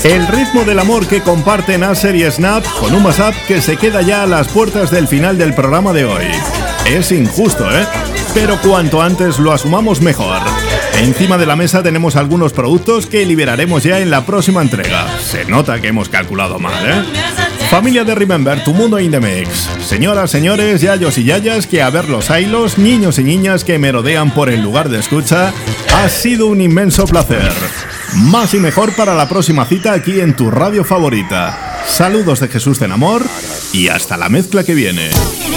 El ritmo del amor que comparten Aser y Snap con un WhatsApp que se queda ya a las puertas del final del programa de hoy. Es injusto, ¿eh? Pero cuanto antes lo asumamos mejor. Encima de la mesa tenemos algunos productos que liberaremos ya en la próxima entrega. Se nota que hemos calculado mal, ¿eh? Familia de Remember, tu mundo in the mix. Señoras, señores, yayos y yayas que a ver los ailos, niños y niñas que merodean por el lugar de escucha, ha sido un inmenso placer. Más y mejor para la próxima cita aquí en tu radio favorita. Saludos de Jesús Zenamor y hasta la mezcla que viene.